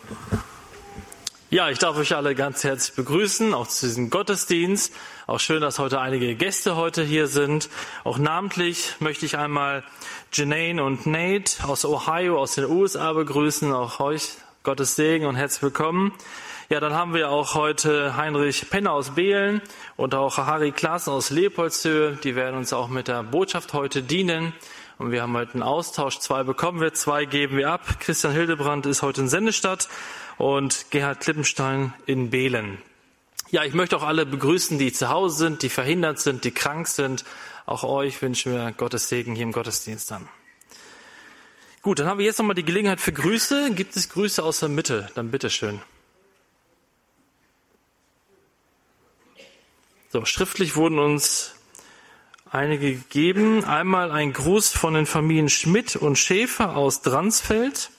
Ja, ich darf euch alle ganz herzlich begrüßen, auch zu diesem Gottesdienst. Auch schön, dass heute einige Gäste heute hier sind. Auch namentlich möchte ich einmal Janine und Nate aus Ohio, aus den USA begrüßen. Auch euch Gottes Segen und herzlich willkommen. Ja, dann haben wir auch heute Heinrich Penner aus Behlen und auch Harry Klaassen aus Leopoldshöhe. Die werden uns auch mit der Botschaft heute dienen. Und wir haben heute einen Austausch. 2 bekommen wir, 2 geben wir ab. Christian Hildebrand ist heute in Sendestadt und Gerhard Klippenstein in Behlen. Ja, ich möchte auch alle begrüßen, die zu Hause sind, die verhindert sind, die krank sind. Auch euch wünschen wir Gottes Segen hier im Gottesdienst dann. Gut, dann haben wir jetzt nochmal die Gelegenheit für Grüße. Gibt es Grüße aus der Mitte? Dann bitteschön. So, schriftlich wurden uns einige gegeben. Einmal ein Gruß von den Familien Schmidt und Schäfer aus Dransfeld.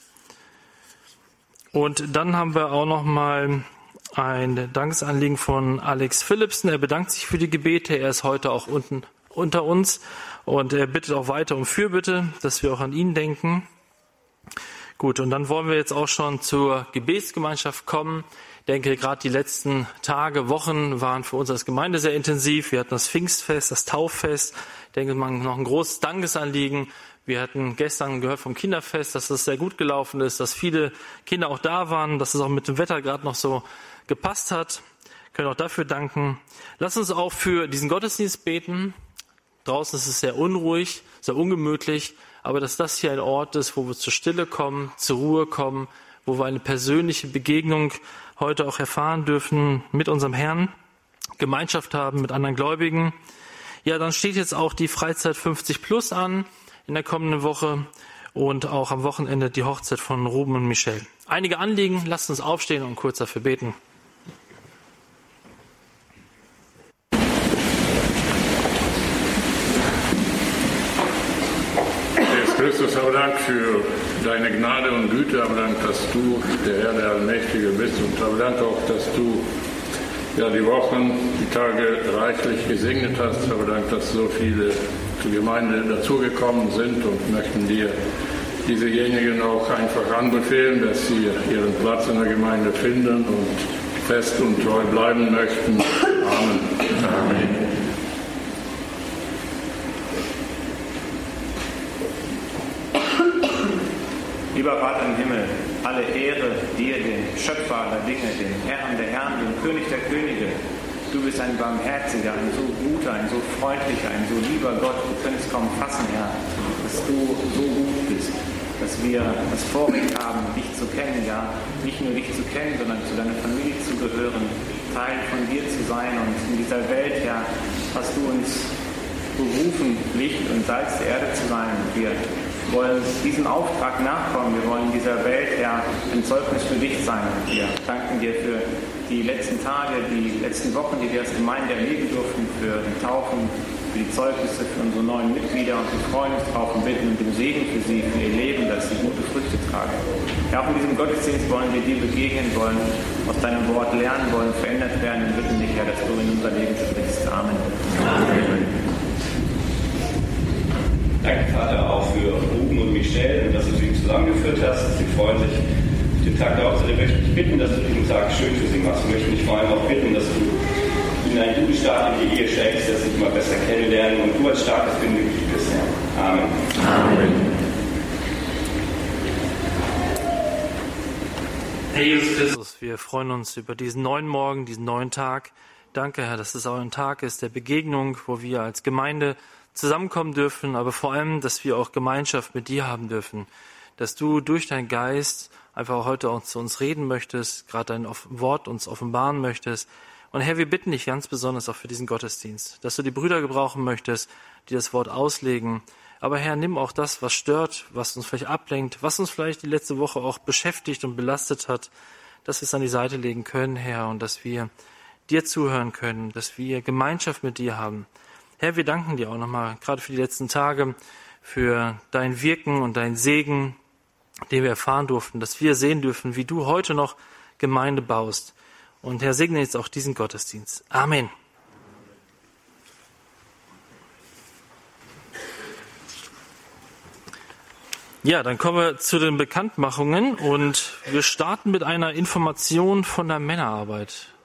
Und dann haben wir auch noch mal ein Dankesanliegen von Alex Philipsen. Er bedankt sich für die Gebete. Er ist heute auch unter uns und er bittet auch weiter um Fürbitte, dass wir auch an ihn denken. Gut, und dann wollen wir jetzt auch schon zur Gebetsgemeinschaft kommen. Ich denke, gerade die letzten Tage, Wochen waren für uns als Gemeinde sehr intensiv. Wir hatten das Pfingstfest, das Tauffest. Ich denke, man noch ein großes Dankesanliegen. Wir hatten gestern gehört vom Kinderfest, dass das sehr gut gelaufen ist, dass viele Kinder auch da waren, dass es auch mit dem Wetter gerade noch so gepasst hat. Wir können auch dafür danken. Lass uns auch für diesen Gottesdienst beten. Draußen ist es sehr unruhig, sehr ungemütlich, aber dass das hier ein Ort ist, wo wir zur Stille kommen, zur Ruhe kommen, wo wir eine persönliche Begegnung heute auch erfahren dürfen mit unserem Herrn, Gemeinschaft haben mit anderen Gläubigen. Ja, dann steht jetzt auch die Freizeit 50 Plus an in der kommenden Woche und auch am Wochenende die Hochzeit von Ruben und Michelle. Einige Anliegen, lasst uns aufstehen und kurz dafür beten. Jesus Christus, aber Dank für deine Gnade und Güte, aber Dank, dass du der Herr, der Allmächtige bist und aber Dank auch, dass du die Wochen, die Tage reichlich gesegnet hast, aber Dank, dass so viele zur Gemeinde dazugekommen sind und möchten dir diesejenigen auch einfach anbefehlen, dass sie ihren Platz in der Gemeinde finden und fest und treu bleiben möchten. Amen. Amen. Lieber Vater im Himmel, alle Ehre dir, den Schöpfer aller Dinge, den Herrn der Herren, den König der Könige. Du bist ein barmherziger, ein so guter, ein so freundlicher, ein so lieber Gott. Wir können es kaum fassen, Herr, dass du so gut bist, dass wir das Vorrecht haben, dich zu kennen, ja, nicht nur dich zu kennen, sondern zu deiner Familie zu gehören, Teil von dir zu sein. Und in dieser Welt, ja, hast du uns berufen, Licht und Salz der Erde zu sein. Und wir wollen diesem Auftrag nachkommen. Wir wollen in dieser Welt ja ein Zeugnis für dich sein. Und wir danken dir für die letzten Tage, die letzten Wochen, die wir als Gemeinde erleben durften, für die Taufen, für die Zeugnisse, für unsere neuen Mitglieder. Und wir freuen uns drauf und bitten um den Segen für sie, für ihr Leben, dass sie gute Früchte tragen. Ja, auch in diesem Gottesdienst wollen wir dir begegnen, wollen aus deinem Wort lernen, wollen verändert werden und bitten dich, Herr, dass du in unser Leben sprichst. Amen. Amen. Danke, Vater, auch für Ruben und Michelle und dass du sie zusammengeführt hast. Sie freuen sich auf den Tag der Hochzeit. Ich möchte dich bitten, dass du diesen Tag schön für sie machst. Ich möchte dich vor allem auch bitten, dass du ihnen einen guten Start in die Ehe schenkst, dass sie dich mal besser kennenlernen und du als starkes Bindeglied bist, Herr. Amen. Amen. Herr Jesus Christus, wir freuen uns über diesen neuen Morgen, diesen neuen Tag. Danke, Herr, dass es auch ein Tag ist der Begegnung, wo wir als Gemeinde zusammenkommen dürfen, aber vor allem, dass wir auch Gemeinschaft mit dir haben dürfen, dass du durch deinen Geist einfach heute auch zu uns reden möchtest, gerade dein Wort uns offenbaren möchtest. Und Herr, wir bitten dich ganz besonders auch für diesen Gottesdienst, dass du die Brüder gebrauchen möchtest, die das Wort auslegen. Aber Herr, nimm auch das, was stört, was uns vielleicht ablenkt, was uns vielleicht die letzte Woche auch beschäftigt und belastet hat, dass wir es an die Seite legen können, Herr, und dass wir dir zuhören können, dass wir Gemeinschaft mit dir haben. Herr, wir danken dir auch nochmal, gerade für die letzten Tage, für dein Wirken und dein Segen, den wir erfahren durften, dass wir sehen dürfen, wie du heute noch Gemeinde baust. Und Herr, segne jetzt auch diesen Gottesdienst. Amen. Ja, dann kommen wir zu den Bekanntmachungen und wir starten mit einer Information von der Männerarbeit.